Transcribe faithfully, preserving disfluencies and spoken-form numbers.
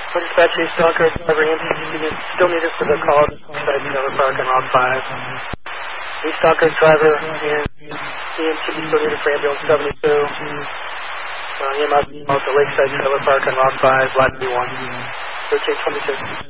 Dispatch East Stalker, driver E M T, still needed for the call to Lakeside Trailer Park on Route five. East Stalker, driver and E M T, still needed for ambulance seventy-two. Uh, E M S call to Lakeside Trailer Park on Route five, Black B one, thirteen twenty-six.